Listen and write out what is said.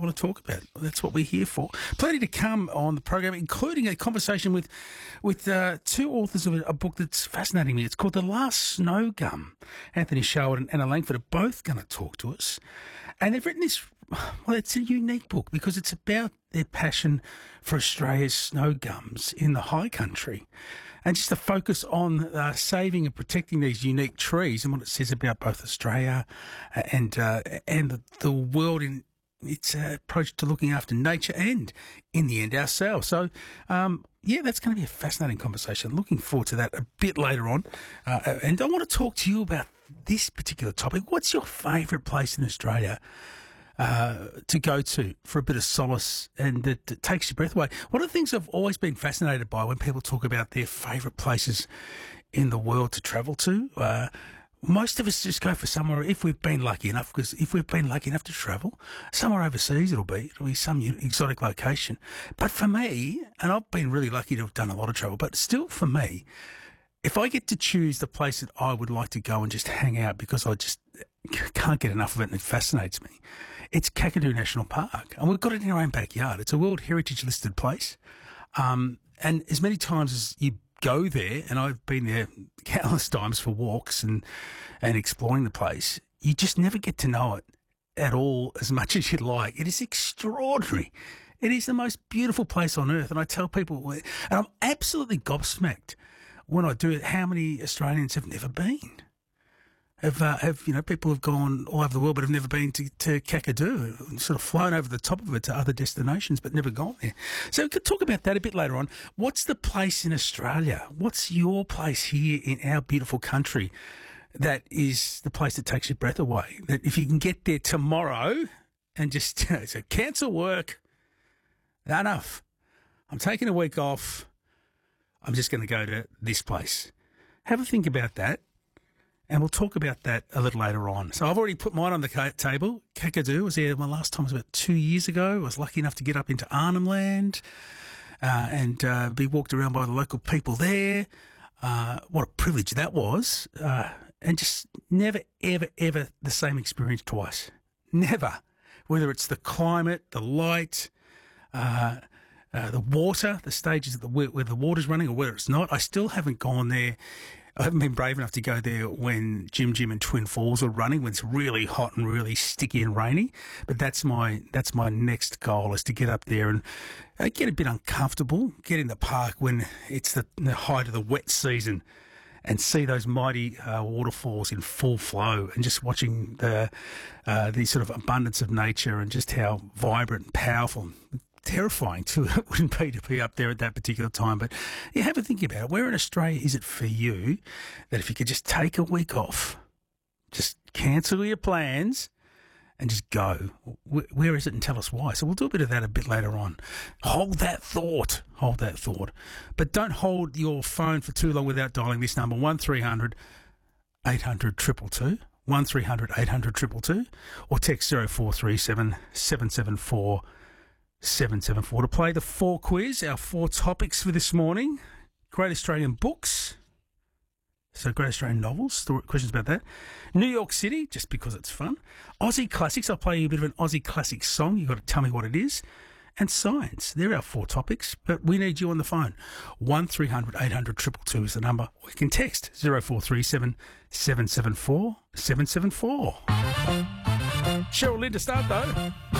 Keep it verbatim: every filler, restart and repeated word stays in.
want to talk about. That's what we're here for. Plenty to come on the program, including a conversation with with uh, two authors of a, a book that's fascinating me. It's called The Last Snow Gum. Anthony Sherwood and Anna Langford are both going to talk to us. And they've written this, well, it's a unique book because it's about their passion for Australia's snow gums in the high country. And just the focus on uh, saving and protecting these unique trees and what it says about both Australia and uh, and the, the world in its uh, approach to looking after nature and, in the end, ourselves. So, um, yeah, that's going to be a fascinating conversation. Looking forward to that a bit later on. Uh, and I want to talk to you about this particular topic. What's your favourite place in Australia uh, to go to for a bit of solace and that, that takes your breath away? One of the things I've always been fascinated by when people talk about their favourite places in the world to travel to, uh, most of us just go for somewhere, if we've been lucky enough, because if we've been lucky enough to travel, somewhere overseas it'll be. It'll be some exotic location. But for me, and I've been really lucky to have done a lot of travel, but still for me, if I get to choose the place that I would like to go and just hang out because I just can't get enough of it and it fascinates me, it's Kakadu National Park. And we've got it in our own backyard. It's a World Heritage listed place. Um, and as many times as you go there, and I've been there countless times for walks and, and exploring the place, you just never get to know it at all as much as you'd like. It is extraordinary. It is the most beautiful place on earth. And I tell people, and I'm absolutely gobsmacked when I do it, how many Australians have never been? Have, uh, have you know, people have gone all over the world but have never been to, to Kakadu, sort of flown over the top of it to other destinations but never gone there. So we could talk about that a bit later on. What's the place in Australia? What's your place here in our beautiful country that is the place that takes your breath away? That if you can get there tomorrow and just so cancel work, enough. I'm taking a week off. I'm just going to go to this place. Have a think about that. And we'll talk about that a little later on. So I've already put mine on the table. Kakadu was there. My last time was about two years ago. I was lucky enough to get up into Arnhem Land uh, and uh, be walked around by the local people there. Uh, what a privilege that was. Uh, and just never, ever, ever the same experience twice. Never. Whether it's the climate, the light, uh, uh, the water, the stages of the, where, where the water's running or where it's not. I still haven't gone there. I haven't been brave enough to go there when Jim Jim and Twin Falls are running, when it's really hot and really sticky and rainy. But that's my that's my next goal, is to get up there and uh, get a bit uncomfortable, get in the park when it's the, the height of the wet season and see those mighty uh, waterfalls in full flow and just watching the uh, the sort of abundance of nature and just how vibrant and powerful and terrifying too it wouldn't be to be up there at that particular time. But you have a think about it. Where in Australia is it for you that if you could just take a week off, just cancel your plans and just go? Where is it, and tell us why? So we'll do a bit of that a bit later on. Hold that thought. Hold that thought. But don't hold your phone for too long without dialing this number, one three hundred eight hundred two two two, one three hundred eight hundred two two two, or text zero four three seven seven seven four seven seven four to play the four quiz. Our four topics for this morning: Great Australian Books, so Great Australian Novels, story, questions about that. New York City, just because it's fun. Aussie Classics, I'll play you a bit of an Aussie classic song. You've got to tell me what it is. And science. They're our four topics, but we need you on the phone. one three hundred eight hundred two two two is the number. Or you can text zero four three seven seven seven four seven seven four. Cheryl Lynn to start though.